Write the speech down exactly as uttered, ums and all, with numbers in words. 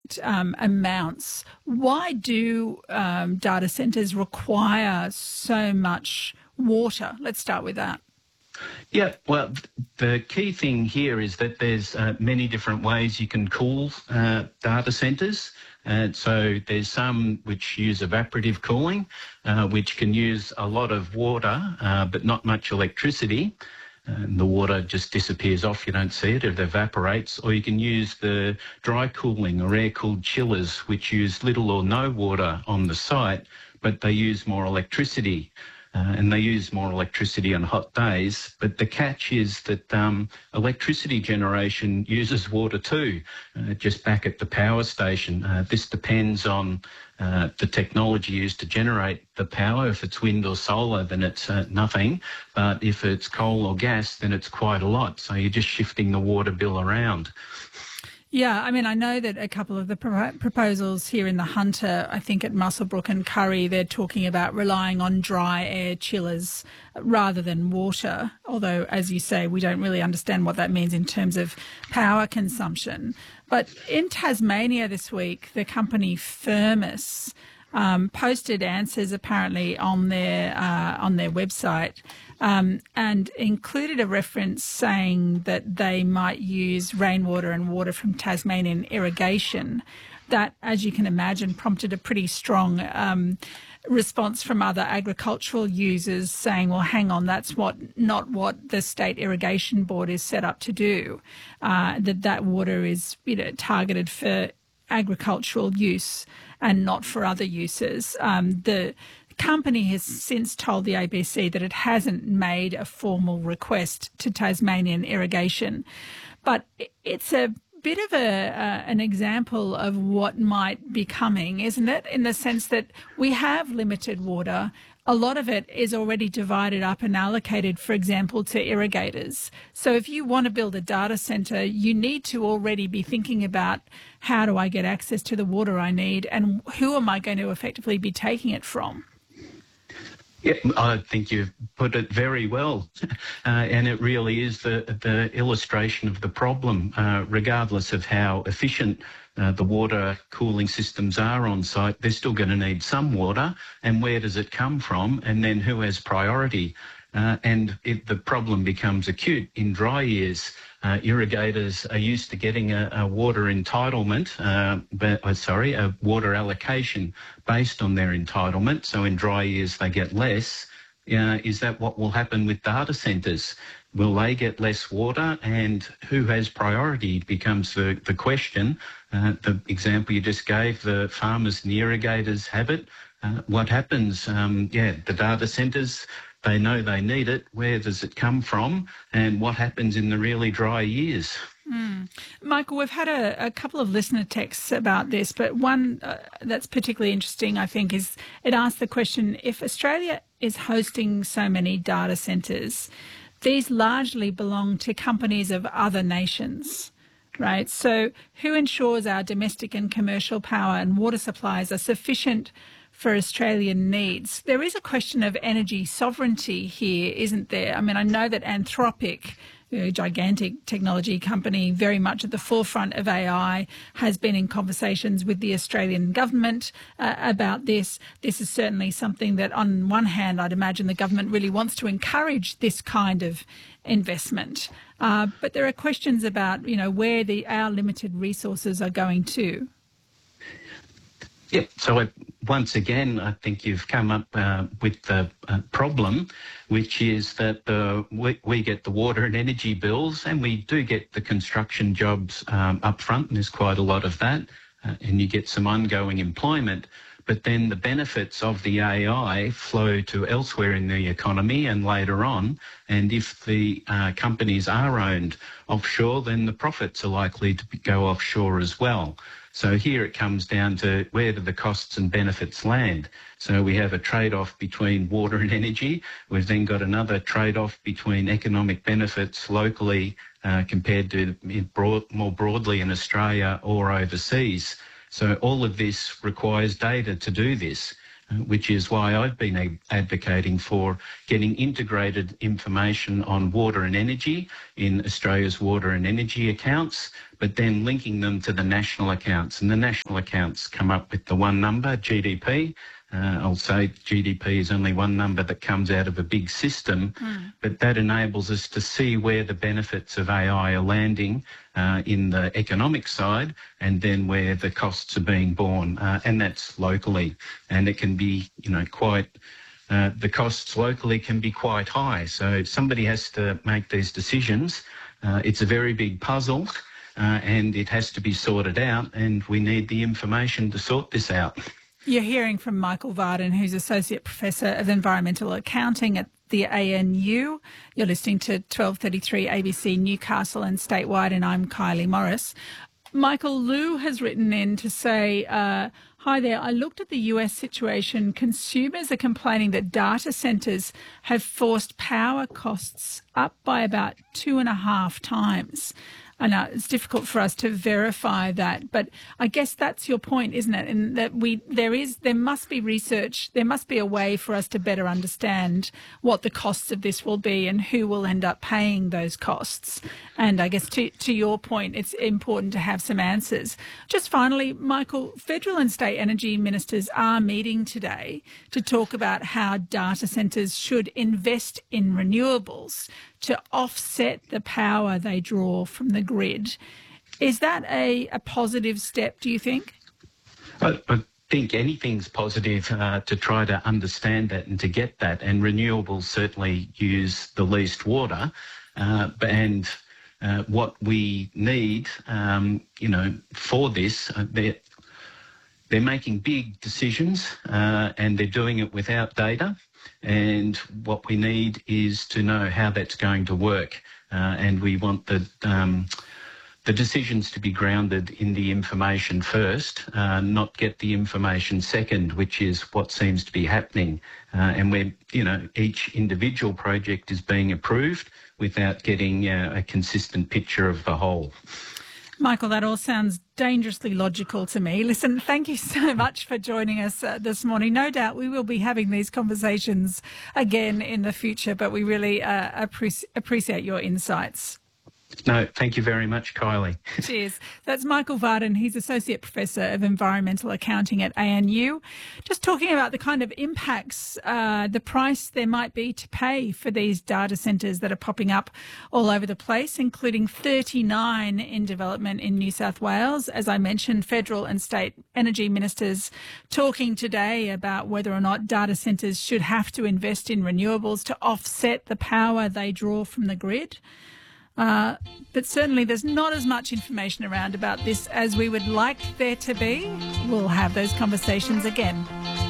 um, amounts. Why do um, data centres require so much water? Let's start with that. Yeah, well, the key thing here is that there's uh, many different ways you can cool uh, data centres. Uh, so there's some which use evaporative cooling, uh, which can use a lot of water, uh, but not much electricity. And the water just disappears off, you don't see it, it evaporates. Or you can use the dry cooling or air-cooled chillers, which use little or no water on the site, but they use more electricity. Uh, and they use more electricity on hot days. But the catch is that um, electricity generation uses water too, uh, just back at the power station. Uh, this depends on uh, the technology used to generate the power. If it's wind or solar, then it's uh, nothing. But if it's coal or gas, then it's quite a lot. So you're just shifting the water bill around. Yeah, I mean, I know that a couple of the pro- proposals here in the Hunter, I think at Muswellbrook and Curry, they're talking about relying on dry air chillers rather than water, although, as you say, we don't really understand what that means in terms of power consumption. But in Tasmania this week, the company Firmus um, posted answers apparently on their, uh, on their website. Um, and included a reference saying that they might use rainwater and water from Tasmanian irrigation. That, as you can imagine, prompted a pretty strong um, response from other agricultural users saying, well, hang on, that's what not what the State Irrigation Board is set up to do, uh, that that water is, you know, targeted for agricultural use and not for other uses. Um, the company has since told the A B C that it hasn't made a formal request to Tasmanian Irrigation, but it's a bit of a uh, an example of what might be coming, isn't it? In the sense that we have limited water. A lot of it is already divided up and allocated, for example, to irrigators. So if you want to build a data centre, you need to already be thinking about how do I get access to the water I need and who am I going to effectively be taking it from? Yeah, I think you've put it very well, uh, and it really is the, the illustration of the problem, uh, regardless of how efficient uh, the water cooling systems are on site, they're still going to need some water, and where does it come from, and then who has priority? Uh, and it, the problem becomes acute in dry years. Uh, irrigators are used to getting a, a water entitlement, uh, but, uh, sorry, a water allocation based on their entitlement. So in dry years they get less. Uh, is that what will happen with data centres? Will they get less water, and who has priority becomes the, the question. Uh, the example you just gave, the farmers and the irrigators have it. Uh, what happens? Um, yeah, the data centres, they know they need it. Where does it come from? And what happens in the really dry years? Mm. Michael, we've had a, a couple of listener texts about this, but one uh, that's particularly interesting, I think, is it asks the question, if Australia is hosting so many data centres, these largely belong to companies of other nations, right? So who ensures our domestic and commercial power and water supplies are sufficient for Australian needs? There is a question of energy sovereignty here, isn't there? I mean, I know that Anthropic, a gigantic technology company very much at the forefront of A I, has been in conversations with the Australian government uh, about this. This is certainly something that, on one hand, I'd imagine the government really wants to encourage this kind of investment. Uh, but there are questions about, you know, where the our limited resources are going to. Yeah, so it, once again, I think you've come up uh, with the uh, problem, which is that uh, we, we get the water and energy bills, and we do get the construction jobs um, up front, and there's quite a lot of that, uh, and you get some ongoing employment. But then the benefits of the A I flow to elsewhere in the economy and later on. And if the uh, companies are owned offshore, then the profits are likely to go offshore as well. So here it comes down to where do the costs and benefits land. So we have a trade-off between water and energy. We've then got another trade-off between economic benefits locally uh, compared to broad, more broadly in Australia or overseas. So all of this requires data to do this. uh, which is why I've been a- advocating for getting integrated information on water and energy in Australia's water and energy accounts, but then linking them to the national accounts. And the national accounts come up with the one number, G D P. Uh, I'll say G D P is only one number that comes out of a big system, mm. but that enables us to see where the benefits of A I are landing uh, in the economic side, and then where the costs are being borne, uh, and that's locally. And it can be, you know, quite, uh, the costs locally can be quite high. So somebody has to make these decisions. Uh, it's a very big puzzle, uh, and it has to be sorted out, and we need the information to sort this out. You're hearing from Michael Varden, who's Associate Professor of Environmental Accounting at the A N U. You're listening to twelve thirty-three A B C Newcastle and statewide, and I'm Kylie Morris. Michael, Lou has written in to say, uh, hi there, I looked at the U S situation. Consumers are complaining that data centres have forced power costs up by about two and a half times. I know it's difficult for us to verify that, but I guess that's your point, isn't it? And that we there is there must be research, there must be a way for us to better understand what the costs of this will be and who will end up paying those costs. And I guess to to your point, it's important to have some answers. Just finally, Michael, federal and state energy ministers are meeting today to talk about how data centres should invest in renewables to offset the power they draw from the grid. Is that a, a positive step, do you think? I, I think anything's positive uh, to try to understand that and to get that, and renewables certainly use the least water. Uh, and uh, what we need, um, you know, for this, uh, they're, they're making big decisions uh, and they're doing it without data. And what we need is to know how that's going to work. Uh, and we want the um, the decisions to be grounded in the information first, uh, not get the information second, which is what seems to be happening. Uh, and where, you know, each individual project is being approved without getting uh, a consistent picture of the whole. Michael, that all sounds dangerously logical to me. Listen, thank you so much for joining us uh, this morning. No doubt we will be having these conversations again in the future, but we really uh, appreci- appreciate your insights. No, thank you very much, Kylie. Cheers. That's Michael Varden. He's Associate Professor of Environmental Accounting at A N U. Just talking about the kind of impacts, uh, the price there might be to pay for these data centres that are popping up all over the place, including thirty-nine in development in New South Wales. As I mentioned, federal and state energy ministers talking today about whether or not data centres should have to invest in renewables to offset the power they draw from the grid. Uh, but certainly there's not as much information around about this as we would like there to be. We'll have those conversations again.